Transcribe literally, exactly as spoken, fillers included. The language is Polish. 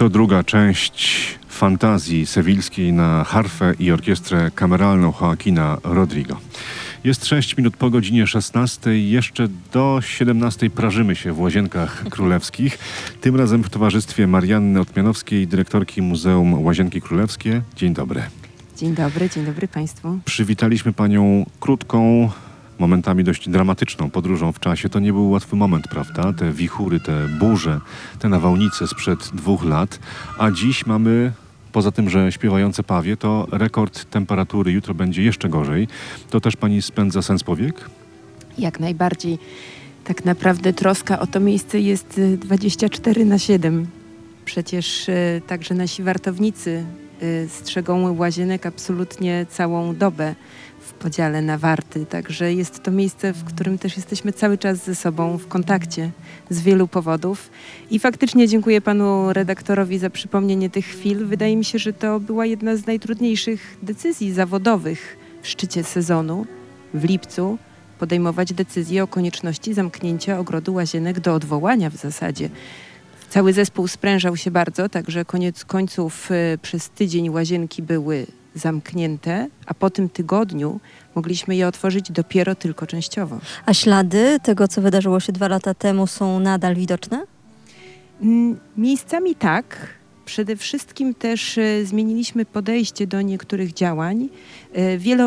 To druga część fantazji sewilskiej na harfę i orkiestrę kameralną Joaquina Rodrigo. Jest sześć minut po godzinie szesnastej. Jeszcze do siedemnastej prażymy się w Łazienkach Królewskich. Tym razem w towarzystwie Marianny Otmianowskiej, dyrektorki Muzeum Łazienki Królewskie. Dzień dobry. Dzień dobry, dzień dobry Państwu. Przywitaliśmy Panią krótką, momentami dość dramatyczną podróżą w czasie. To nie był łatwy moment, prawda? Te wichury, te burze, te nawałnice sprzed dwóch lat. A dziś mamy, poza tym, że śpiewające pawie, to rekord temperatury. Jutro będzie jeszcze gorzej. To też Pani spędza sens powiek? Jak najbardziej. Tak naprawdę troska o to miejsce jest dwadzieścia cztery na siedem. Przecież y, także nasi wartownicy y, strzegą łazienek absolutnie całą dobę w podziale na warty. Także jest to miejsce, w którym też jesteśmy cały czas ze sobą w kontakcie z wielu powodów. I faktycznie dziękuję panu redaktorowi za przypomnienie tych chwil. Wydaje mi się, że to była jedna z najtrudniejszych decyzji zawodowych w szczycie sezonu w lipcu. Podejmować decyzję o konieczności zamknięcia ogrodu łazienek do odwołania w zasadzie. Cały zespół sprężał się bardzo, także koniec końców y, przez tydzień łazienki były zamknięte, a po tym tygodniu mogliśmy je otworzyć dopiero tylko częściowo. A ślady tego, co wydarzyło się dwa lata temu, są nadal widoczne? Mm, miejscami tak. Przede wszystkim też y, zmieniliśmy podejście do niektórych działań. Y, wiele